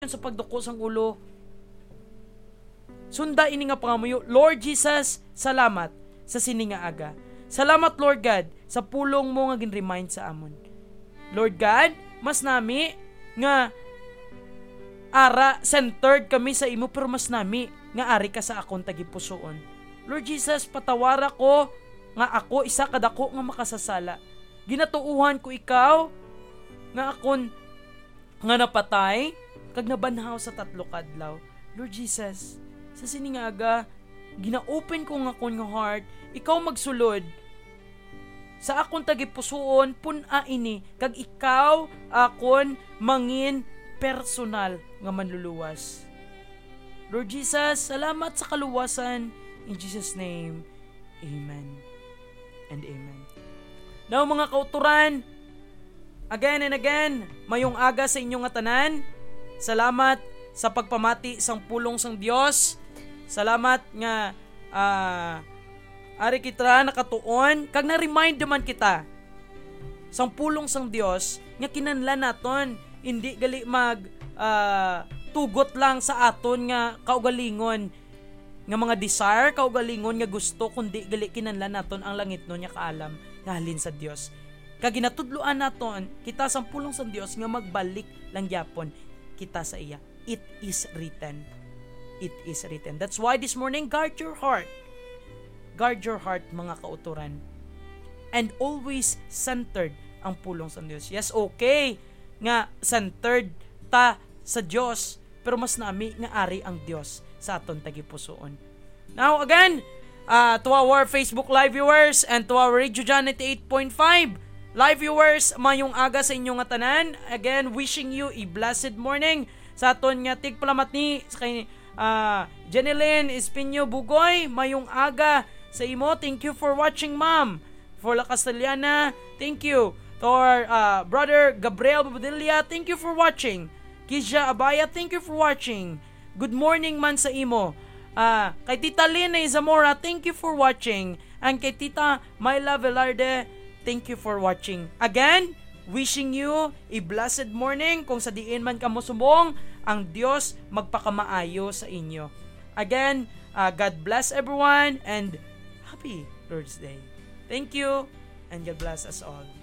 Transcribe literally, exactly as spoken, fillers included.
sa pagduko sang ulo. Sunda ini nga pangamuyo. Lord Jesus, salamat sa sini nga aga. Salamat Lord God sa pulong mo nga gin-remind sa amon. Lord God, mas nami nga ara centered kami sa imo, pero mas nami nga ari ka sa akong tagipusoon. Lord Jesus, patawara ko nga ako isa kadako nga makasasala. Ginatuuhan ko ikaw nga akon nga napatay kag nabanhaw sa tatlo kadlaw. Lord Jesus, sa sini nga aga gina-open ko nga akon nga heart, ikaw magsulod sa akong tagipusoon pun-a ini kag ikaw akon mangin personal nga manluluwas. Lord Jesus, salamat sa kaluwasan. In Jesus' name, amen and amen. Now mga kauturan, again and again, mayong aga sa inyong nga tanan. Salamat sa pagpamati sang pulong sang Dios. Salamat nga uh, ari kita nakatuon kag na-remind naman kita sang pulong sang Dios nga kinahanglan naton hindi gali mag uh, tugot lang sa aton nga kaugalingon nga mga desire, kaugalingon nga gusto, kundi gali kinahanglan naton ang langit no nya kaalam nga halin sa Dios. Kag ginatudloan naton kita sang pulong sang Dios nga magbalik lang gyapon kita sa iya. It is written. It is written. That's why this morning, guard your heart. Guard your heart, mga kauturan. And always centered ang pulong sa Diyos. Yes, okay nga centered ta sa Diyos, pero mas nami nga ari ang Diyos sa aton tagipusoon. Now, again, uh, to our Facebook Live viewers and to our Radio John ninety-eight point five Live viewers, mayong aga sa inyong nga tanan. Again, wishing you a blessed morning sa aton nga tigpalamat ni sa kay uh, Jeneline Espino Bugoy. Mayong aga sa imo. Thank you for watching, ma'am. For La Castellana, thank you. To our uh, brother Gabriel Babadilla, thank you for watching. Kizia Abaya, thank you for watching. Good morning man sa imo. Uh, kay Tita Lina Zamora, thank you for watching. And kay Tita Myla Velarde, thank you for watching. Again, wishing you a blessed morning. Kung sa diin man ka mo subong, ang Diyos magpakamaayo sa inyo. Again, uh, God bless everyone and happy Lord's Day. Thank you and God bless us all.